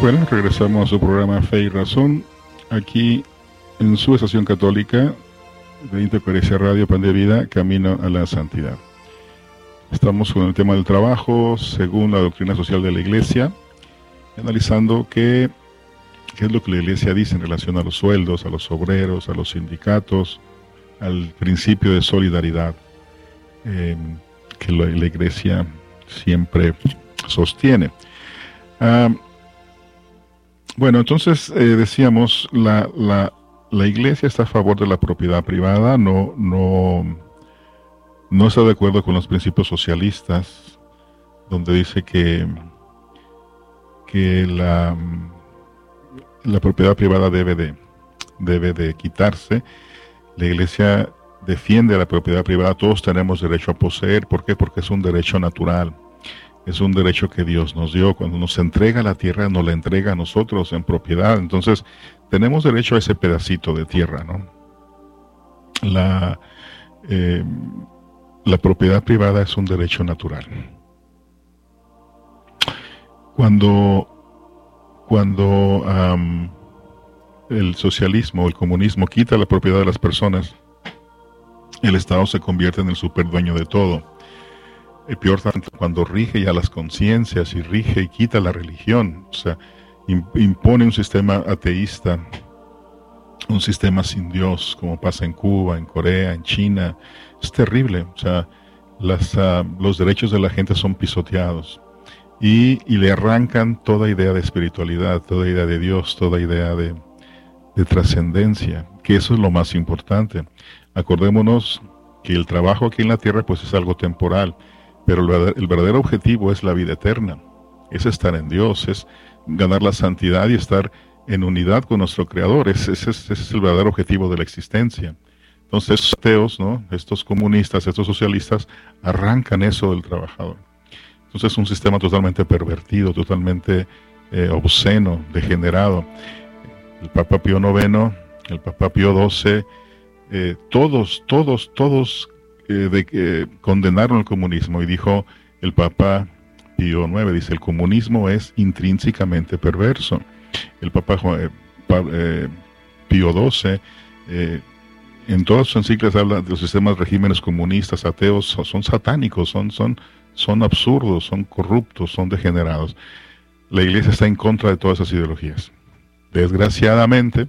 Bueno, regresamos a su programa Fe y Razón, aquí en su estación católica de Intercoherencia Radio, Pan de Vida, Camino a la Santidad. Estamos con el tema del trabajo, según la doctrina social de la Iglesia, analizando qué es lo que la Iglesia dice en relación a los sueldos, a los obreros, a los sindicatos, al principio de solidaridad que la Iglesia siempre sostiene. Bueno, entonces decíamos, la Iglesia está a favor de la propiedad privada, no está de acuerdo con los principios socialistas, donde dice que la propiedad privada debe de quitarse. La Iglesia defiende la propiedad privada. Todos tenemos derecho a poseer. ¿Por qué? Porque es un derecho natural. Es un derecho que Dios nos dio. Cuando nos entrega la tierra, nos la entrega a nosotros en propiedad. Entonces, tenemos derecho a ese pedacito de tierra, ¿no? La propiedad privada es un derecho natural. Cuando el socialismo o el comunismo quita la propiedad de las personas, el Estado se convierte en el superdueño de todo. Y peor tanto, cuando rige ya las conciencias y rige y quita la religión, o sea, impone un sistema ateísta, un sistema sin Dios, como pasa en Cuba, en Corea, en China. Es terrible. O sea, los derechos de la gente son pisoteados y le arrancan toda idea de espiritualidad, toda idea de Dios, toda idea de trascendencia, que eso es lo más importante. Acordémonos que el trabajo aquí en la tierra pues es algo temporal, pero el verdadero objetivo es la vida eterna, es estar en Dios, es ganar la santidad y estar en unidad con nuestro Creador. Ese es el verdadero objetivo de la existencia. Entonces, estos ateos, ¿no?, estos comunistas, estos socialistas, arrancan eso del trabajador. Entonces, es un sistema totalmente pervertido, totalmente obsceno, degenerado. El Papa Pío IX, el Papa Pío XII, todos condenaron el comunismo, y dijo el Papa Pío IX, dice, el comunismo es intrínsecamente perverso. El Papa Pío XII, en todas sus encíclicas habla de los sistemas, regímenes comunistas, ateos, son satánicos, son absurdos, son corruptos, son degenerados. La Iglesia está en contra de todas esas ideologías. Desgraciadamente,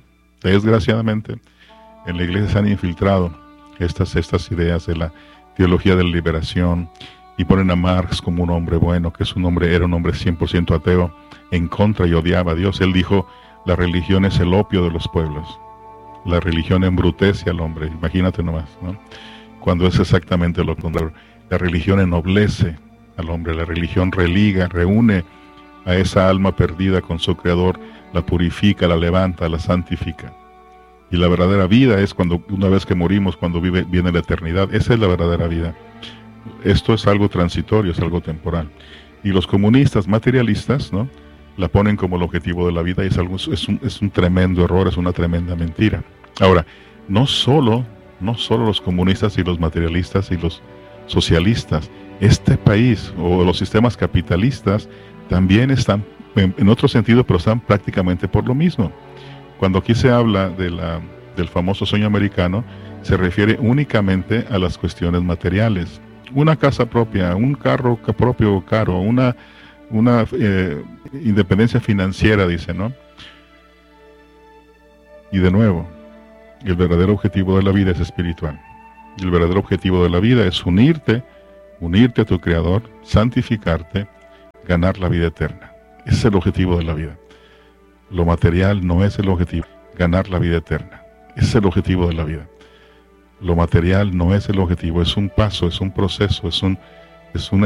en la Iglesia se han infiltrado estas ideas de la teología de la liberación, y ponen a Marx como un hombre bueno, que era un hombre 100% ateo, en contra y odiaba a Dios. Él dijo, la religión es el opio de los pueblos. La religión embrutece al hombre, imagínate nomás, ¿no? Cuando es exactamente lo contrario. La religión ennoblece al hombre, la religión religa, reúne a esa alma perdida con su Creador, la purifica, la levanta, la santifica. Y la verdadera vida es cuando, una vez que morimos, cuando viene la eternidad. Esa es la verdadera vida. Esto es algo transitorio, es algo temporal. Y los comunistas materialistas, ¿no?, la ponen como el objetivo de la vida, y es un tremendo error, es una tremenda mentira. Ahora, no solo los comunistas y los materialistas y los socialistas, este país o los sistemas capitalistas también están en otro sentido, pero están prácticamente por lo mismo. Cuando aquí se habla del famoso sueño americano, se refiere únicamente a las cuestiones materiales. Una casa propia, un carro propio caro, una independencia financiera, dice, ¿no? Y de nuevo, el verdadero objetivo de la vida es espiritual. El verdadero objetivo de la vida es unirte a tu Creador, santificarte, ganar la vida eterna. Ese es el objetivo de la vida. Lo material no es el objetivo, ganar la vida eterna. Ese es el objetivo de la vida. Lo material no es el objetivo, es un paso, es un proceso, es una